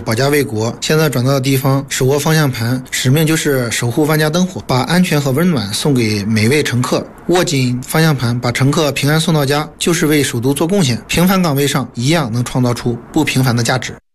保家卫国，现在转到的地方手握方向盘，使命就是守护万家灯火，把安全和温暖送给每位乘客。握紧方向盘，把乘客平安送到家，就是为首都做贡献。平凡岗位上一样能创造出不平凡的价值。